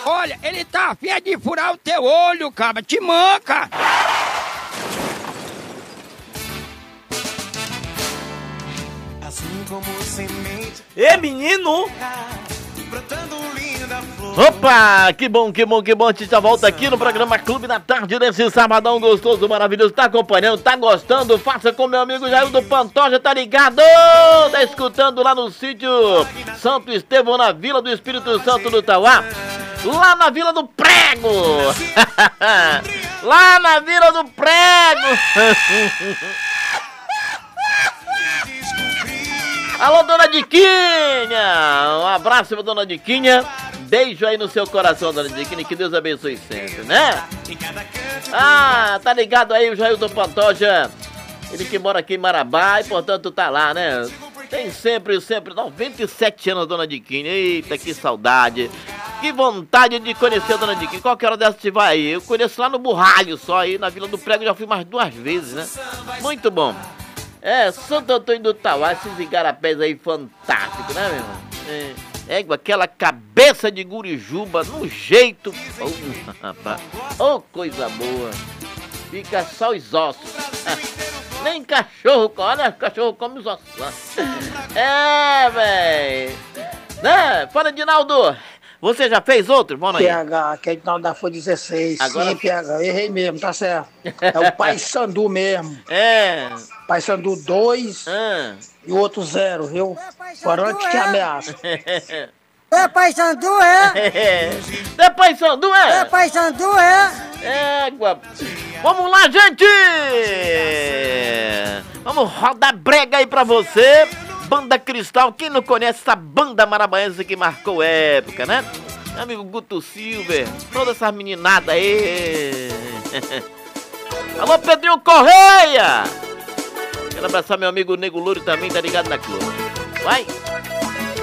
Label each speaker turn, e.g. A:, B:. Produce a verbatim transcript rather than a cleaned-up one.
A: Olha, ele tá afim de furar o teu olho, cara. Te manca.
B: Assim como semente.
C: Ê, menino!
B: Brotando linda flor.
C: Opa, que bom, que bom, que bom. A gente já volta aqui no programa Clube da Tarde, nesse sabadão gostoso, maravilhoso. Tá acompanhando, tá gostando? Faça com meu amigo Jair do Pantoja, tá ligado? Tá escutando lá no sítio Santo Estevão, na Vila do Espírito Santo do Tauá. Lá na Vila do Prego. Lá na Vila do Prego. Alô, dona Diquinha! Um abraço pra dona Diquinha. Beijo aí no seu coração, dona Diquinha. Que Deus abençoe sempre, né? Ah, tá ligado aí o Jair do Pantoja. Ele que mora aqui em Marabá e, portanto, tá lá, né? Tem sempre, sempre noventa e sete anos, dona Diquinha. Eita, que saudade. Que vontade de conhecer a dona Diquinha. Qualquer hora dessa você vai aí. Eu conheço lá no Burralho só aí, na Vila do Prego. Já fui mais duas vezes, né? Muito bom. É, Santo Antônio do Tauá, esses igarapés aí fantásticos, né, meu irmão? É, é aquela cabeça de gurijuba no jeito. Oh, rapaz, oh, coisa boa. Fica só os ossos. Nem cachorro, olha, cachorro come os ossos. É, véi. Né? Fala, Edinaldo. Você já fez outro? Vamos aí.
D: P H, que é Edinaldo da Folha dezesseis.
C: Agora...
D: Sim, P H, errei mesmo, tá certo. É o Pai Sandu mesmo.
C: É.
D: Pai Sandu dois
C: Ah.
D: e o outro zero, viu? Agora antes que ameaça.
E: É Pai Sandu, é?
C: É Pai Sandu, é?
E: É Pai Sandu, é?
C: É, guapo. Vamos lá, gente! Vamos rodar brega aí pra você. Banda Cristal, quem não conhece essa banda marabaense que marcou época, né? Meu amigo Guto Silver, todas essas meninadas aí. Alô, Pedrinho Correia! Quero abraçar meu amigo Nego Louro também, tá ligado na clube. Vai!